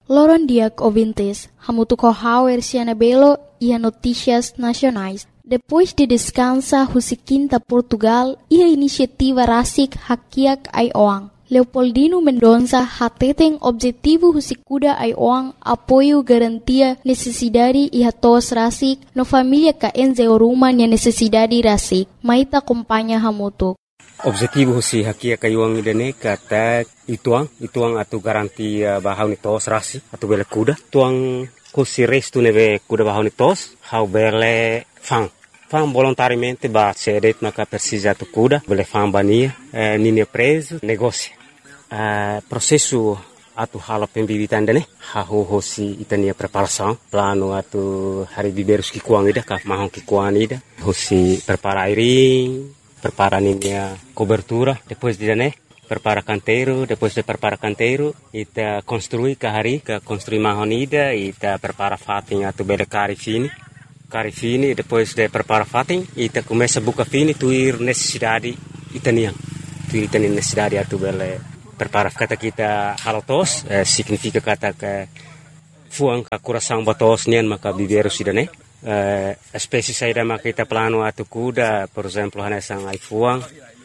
Loron diak ouvintes, hamutu kohauer siana belo e notícias nacionais. Depois de descansa Husiquinta Portugal e a iniciativa Rasik Hakiak Aioang. Leopoldino Mendonça hateten objetivo Husikuda Aioang apoio garantia necessidade e hatos Rasik no família ka enze oruma nia necessidade Rasik. Maita acompanha hamutu. Objetivo Husi Hakiak Aioang idane kata ituang atu garantia bahau ni tos Rasik atu bele kuda. Tuang Husi restu neve kuda bahau ni tos hau bele fang volontariamente ba cedet maka persija tu kuda bele fang bania nini preso negócio processo atu hala pembibitan dane hahu hosi itania preparação plano atu hari biberus ki kuang ida ka mahon ki kuang ida hosi prepara airing prepara ninia cobertura depois de dane prepara canteiro depois de prepara canteiro ita construi construi mahon ida ita prepara fating atu bele cari fini depois de prepara fating ita começa buka fini tuir necessidade itania necessidade atu bele prepara kata kita halotos significa kata ke fuang ka coração batos nian maka biberu sidane espécie saída maka kita plano atu kuda por exemplo hanesang ai fuang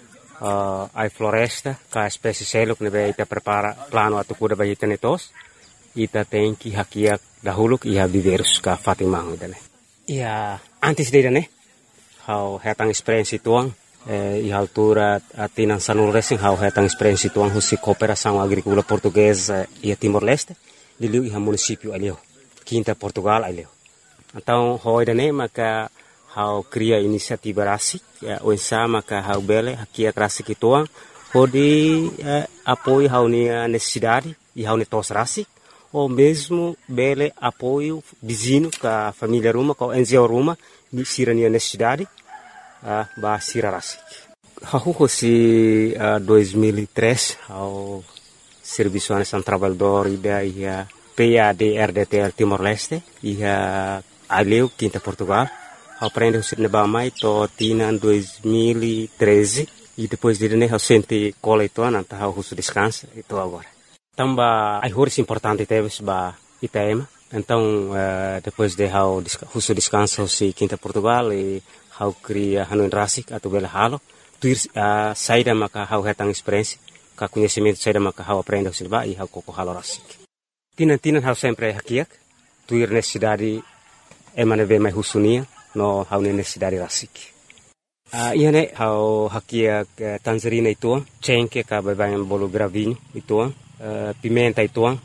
ai floresta ka espécie seluk nebe ita prepara plano atu kuda ba itane tos ita tem que hakiak dahulu ia biberus ka fatimang idane. Ia antes de né, how hetang experiência tuang e altura atinan sanul racing how hetang experiência tuang husi cooperação agrícola portuguesa e Timor-Leste de liu e município alio Quinta Portugal alio. Então how né maka how cria inisiativa Rasik o ensama ka how bele hakia Rasik tuang hodi apoio how ni necessidade e how ni tos Rasik ou mesmo bele apoio vizinho com a família Ruma, com a NGO Ruma, de sirania necessidade, ba sira Rasik. Hahu se 2003 ao Serviço Nacional Trabalhador e a PAD-RDTL Timor-Leste e a Aleu Quinta Portugal. Aprende o Sirneba Mai to Tina 2013 e depois de né, eu senti coletor, então eu descanso e tô agora. Tamba ai horas importante teves ba IPM. Então depois de how husu descanso si Quinta Portugal e how cria hanuin Rasik atau bela halo tuir saída maka how hetang experiência ka conhecimento saída maka how aprende o silba e how koko halo Rasik. Tinan how sempre hakiak tuir necessidade emane ve mai husunia no how necessidade Rasik. Iane how hakiak tangerina itu cengke ka bayan bolo gravinho itu pimenta ituang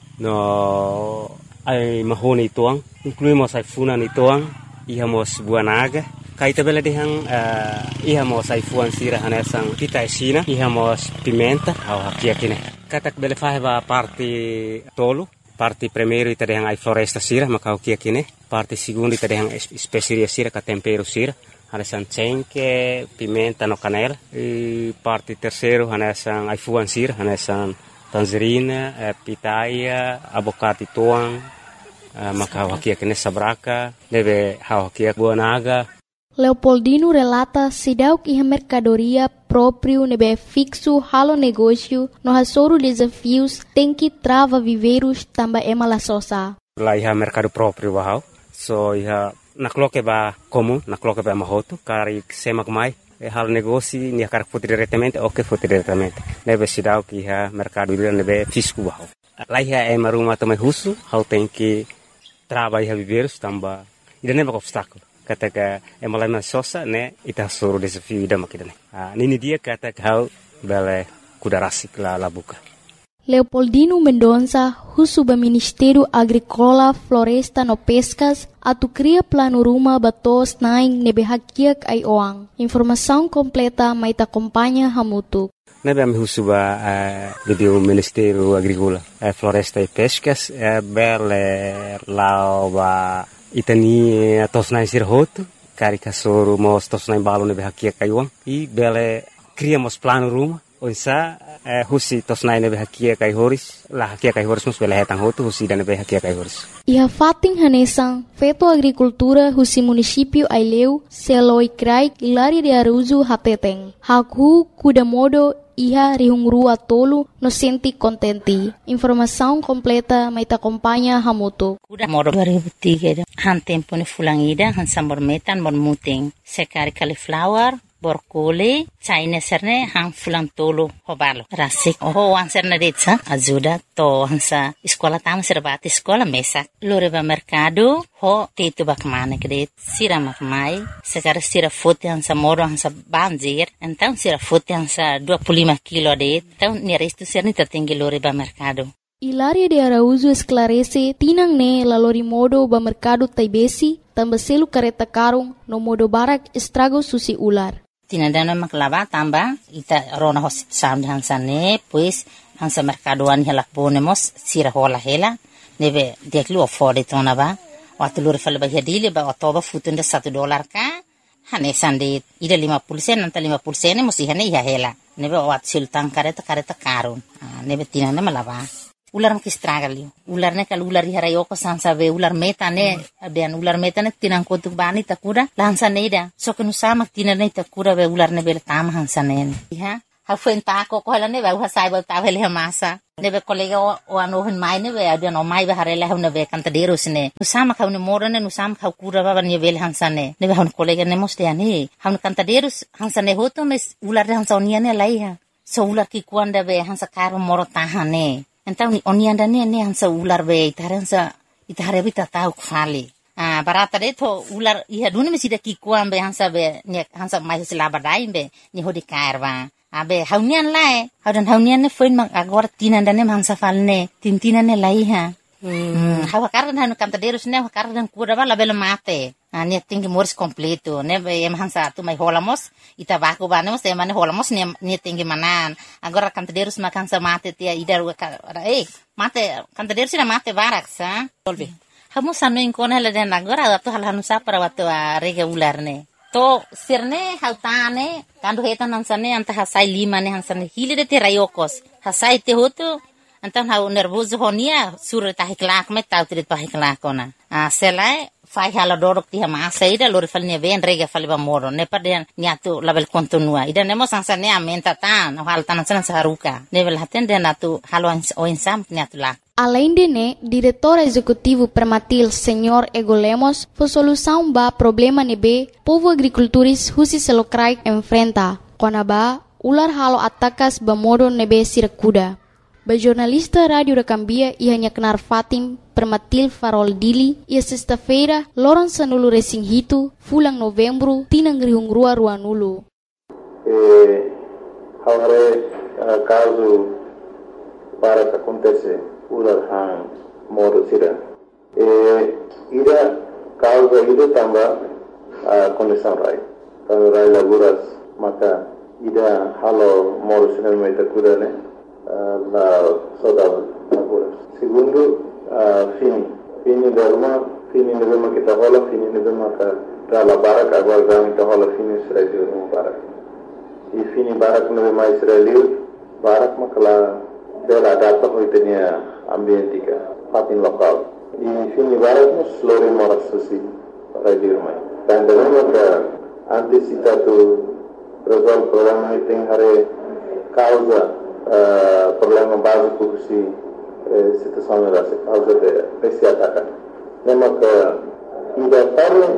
no ai mahoni ituang incluímos ai funan ituang ihamos buah naga kaita bela dehang ihamos ai fuan sira hanesang pita esina ihamos pimenta au hakia kine katak bela faheba parte tolu parte primeiro ita dehang ai floresta sira maka hakia kine parte segundo ita dehang especiaria sira ka tempero sira hanesang cengke pimenta no canela e parte terceiro hanesang ai fuan sira hanesang tangerina, pitaia, abocate tuang, maka hakiak nessa braca, deve hakiak buah naga. Leopoldino relata sidauk e mercadoria próprio nebe fixo halo negócio no hasoro desafios tem que trava viveiros tamba emala sosa. Lá iha mercado próprio bahau, so iha nakloke ba comum, nakloke ba mahoto, kari semak mai. Hal negócio ni akar foto diretamente ou que foto diretamente nebe sidau que ha mercado ele nebe fisco bahau lá é maruma também russo how tem que trabalhar viveiros tamba ele nebe obstáculo kata ka é malama sosa né ita soro desafio ida makidane nini dia kata how bele kuda Rasik la buka. Leopoldino Mendonça, Husuba Ministério Agrícola, Floresta no Pescas, atu cria plano ruma batos naing nebe hakiak Aioang. Informação completa mai ta acompanha hamutu. Nebe am Husuba do Ministério Agrícola, Floresta e Pescas, bele lauba itani tos naing sirhotu, karika soro mos tos naing balo nebe hakiak Aioang e bele criamos plano ruma Oisa husi tosnai nebe hakia kai horis la hakia kai horis mus bela hetang hotu husi dan nebe hakia kai horis. Iha fating hanesang feto agricultura husi município Aileu seloi krai Hilaria de Araújo hateteng. Hakhu kuda modo iha rihungrua tolu no senti contenti. Informação completa mai ta acompanha hamoto. Kuda modo 2003 han tempo ni fulangida han sambor metan mon muting sekari cauliflower borkole China serne hang fulang tolo hobalo rasik ho ang serne detsa ajuda to hansa sekolah tam serbati sekolah mesak loreba mercado ho tetu bakmane kredit sira makmai sekarang sira fote hansa moro hansa banjir então sira fote hansa 25 kilo det então ni resto serne tertinggi loreba mercado. Hilaria de Araújo esclarece tinang ne lalori modo ba mercado taibesi tambah selu kareta karung no modo barak estrago susi ular. Tinadana maklava tamba ita rona hosit sound hansane pues hansa mercadoan hela ponemos sira hola hela neve deklu afford itona ba watulur fal ba hedile ba otoba futunda $1 ka hane sande ida 50 sen anta 50 sen musi hane ya hela neve wat sultan kareta karun neve tinana malava ular makistragali ular ne kal ular harayoko sansa be ular metane abian ular metane tinang kotuk bani takura lansa neida so kenu sama tinane takura be ular ne bel tam hansanen ha ha fenta ko hala ne ba sai ba ta vele masa ne be kolega o ano hen mai ne be abian o mai be harela ne be kanta deros ne usama kaune morane usama kau kura ba ne bel hansane ne be han kolega ne moste ani han kanta deros hansane hoto mes ular hansa oniane laiha so ular ki kuanda be hansa karo moro tahane. Então onianda ne hansa ular be itare bita tau khali barata de to ular iha duni mesida ki kuambe hansa be ne hansa mai selaba dai be ni hodi kairwa abe haunian lai haunian ne foin mang agora tinanda ne hansa falne tintina ne lai ha hawa karan hanu kanta derus ne karan kura bala bela mate ne tingi mors completo ne em hansa tu mai holamos ita baku banemos te mane holamos ne tingi manan agora kanta derus ma hansa mate tia idar mate kanta derus na mate barak sa tolbi hamu sanu inkona la den agora tu hal hanu sa para watu rega ular ne to sirne hautane kandu hetan hansane anta hasai 5 ne hansane hilide te rayokos hasai te hotu antan hau nervoso honia sur tahiklak me tautrit pahiklak ona selai fai hala dorok ti hama saida lori falne ven rega faliba moro ne paden niatu label kontinua ida nemo sansane amenta tan hal tanan san saruka level haten den atu halo o insam niatu la. Além de ne, diretor executivo Prematil Senhor Ego Lemos, foi solução ba problema nebe povo agricultores husi selokrai enfrenta. Konaba ular halo atakas ba modo nebe sirakuda. Ba jornalista Radio Recambia ia kenar Fatim Prematil Farol Dili ia sexta-feira loron sanulu resing hitu fulang Novembro tinang rihungrua ruanulu. Haware caso para que acontece ular hang modo sira. Ida causa ida tamba condição rai. Kalau rai laburas maka ida halo modo sira mai takura ne la saudade laburas. Segundo fini derma kita hola fini derma ka tra barak agora gami ta hola fini sira no barak. E fini barak no mais Israel barak makala dela data hoitenia ambientika fatin lokal. E fini barak no slore moras sosi radio mai. Dan derma ka antisipatu resolve problema tem hare causa problema básico si situação da causa de esse ataque. Nema ka ida